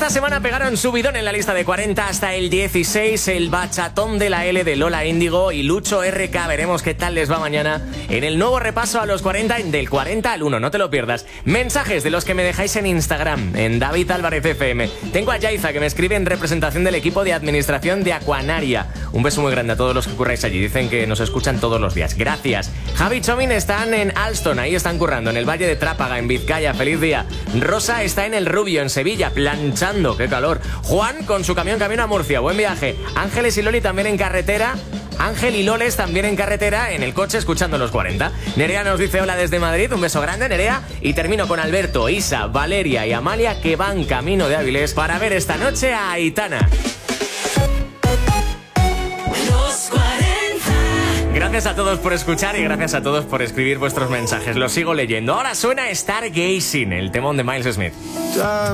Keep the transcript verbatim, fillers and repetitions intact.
Esta semana pegaron subidón en la lista de cuarenta hasta el dieciséis, el bachatón de la L de Lola Índigo y Lucho R K. Veremos qué tal les va mañana en el nuevo repaso a los cuarenta, del cuarenta al uno, no te lo pierdas. Mensajes de los que me dejáis en Instagram, en David Álvarez F M. Tengo a Yaiza, que me escribe en representación del equipo de administración de Aquanaria. Un beso muy grande a todos los que curráis allí, dicen que nos escuchan todos los días. Gracias. Javi y Chomin están en Alston, ahí están currando, en el Valle de Trápaga, en Vizcaya. Feliz día. Rosa está en el Rubio, en Sevilla, planchando, qué calor. Juan con su camión camino a Murcia, buen viaje. Ángeles y Loli también en carretera. Ángel y Loles también en carretera, en el coche, escuchando los cuarenta. Nerea nos dice hola desde Madrid, un beso grande, Nerea. Y termino con Alberto, Isa, Valeria y Amalia, que van camino de Áviles para ver esta noche a Aitana. Gracias a todos por escuchar y gracias a todos por escribir vuestros mensajes. Los sigo leyendo. Ahora suena Stargazing, el temón de Miles Smith.